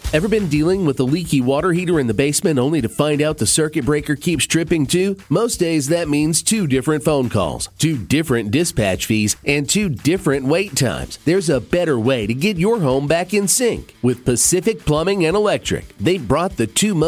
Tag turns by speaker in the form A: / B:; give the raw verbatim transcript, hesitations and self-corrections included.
A: Ever been dealing with a leaky water heater in the basement only to find out the circuit breaker keeps tripping too? Most days that means two different phone calls, two different dispatch fees, and two different wait times. There's a better way to get your home back in sync. With Pacific Plumbing and Electric, they brought the two most